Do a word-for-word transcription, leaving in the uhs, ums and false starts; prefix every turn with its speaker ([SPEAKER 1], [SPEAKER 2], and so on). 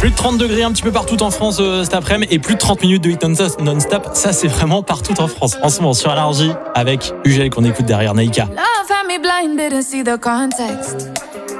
[SPEAKER 1] Plus de trente degrés un petit peu partout en France euh, cet après-midi et plus de trente minutes de hit non-stop. Ça, c'est vraiment partout en France. En ce moment, sur Énergie, avec U G L qu'on écoute derrière Naïka.
[SPEAKER 2] Love had me blind, didn't see the context.